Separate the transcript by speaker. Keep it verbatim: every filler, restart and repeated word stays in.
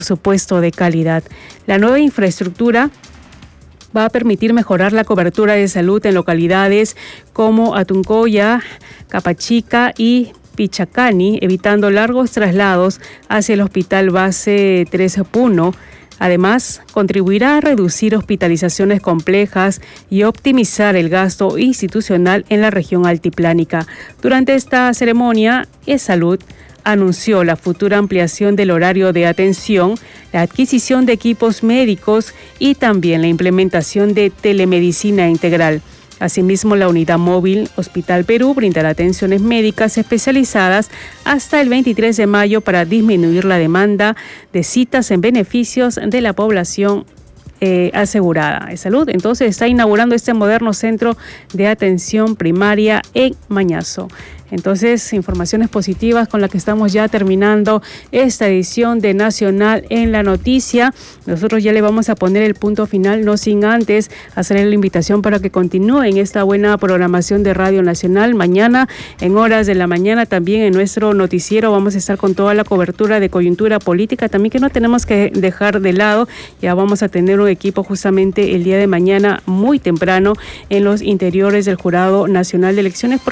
Speaker 1: presupuesto de calidad. La nueva infraestructura va a permitir mejorar la cobertura de salud en localidades como Atuncoya, Capachica y Pichacani, evitando largos traslados hacia el Hospital Base tres Puno. Además, contribuirá a reducir hospitalizaciones complejas y optimizar el gasto institucional en la región altiplánica. Durante esta ceremonia, eSalud anunció la futura ampliación del horario de atención, la adquisición de equipos médicos y también la implementación de telemedicina integral. Asimismo, la unidad móvil Hospital Perú brindará atenciones médicas especializadas hasta el veintitrés de mayo para disminuir la demanda de citas en beneficios de la población eh, asegurada de salud. Entonces, está inaugurando este moderno centro de atención primaria en Mañazo. Entonces, informaciones positivas con las que estamos ya terminando esta edición de Nacional en la Noticia. Nosotros ya le vamos a poner el punto final, no sin antes hacerle la invitación para que continúen esta buena programación de Radio Nacional. Mañana, en horas de la mañana, también en nuestro noticiero vamos a estar con toda la cobertura de coyuntura política, también que no tenemos que dejar de lado. Ya vamos a tener un equipo justamente el día de mañana muy temprano en los interiores del Jurado Nacional de Elecciones.